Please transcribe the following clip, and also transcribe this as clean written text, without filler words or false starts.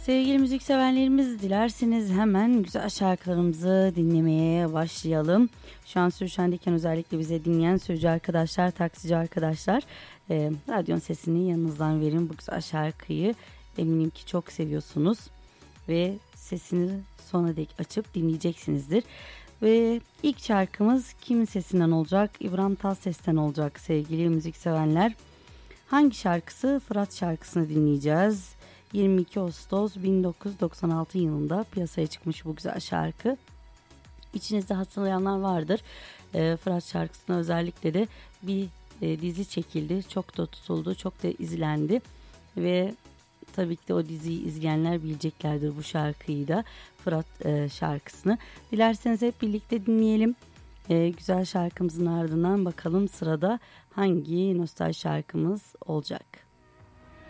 Sevgili müzikseverlerimiz, dilerseniz hemen güzel şarkılarımızı dinlemeye başlayalım. Şu an sürüşendeyken özellikle bize dinleyen sürücü arkadaşlar, taksici arkadaşlar, radyonun sesini yanınızdan verin. Bu güzel şarkıyı eminim ki çok seviyorsunuz ve sesini sona dek açıp dinleyeceksinizdir. Ve ilk şarkımız kimin sesinden olacak? İbrahim Tatlıses'ten olacak sevgili müzikseverler. Hangi şarkısı? Fırat şarkısını dinleyeceğiz. 22 Ağustos 1996 yılında piyasaya çıkmış bu güzel şarkı. İçinizde hatırlayanlar vardır. Fırat şarkısına özellikle de bir dizi çekildi. Çok da tutuldu, çok da izlendi. Ve tabii ki de o diziyi izleyenler bileceklerdir bu şarkıyı da, Fırat şarkısını. Dilerseniz hep birlikte dinleyelim. Güzel şarkımızın ardından bakalım sırada hangi nostalji şarkımız olacak.